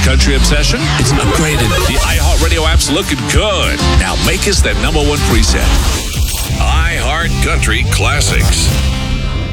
country obsession? It's upgraded. The iHeartRadio app's looking good. Now make us that #1 preset. iHeart Country Classics.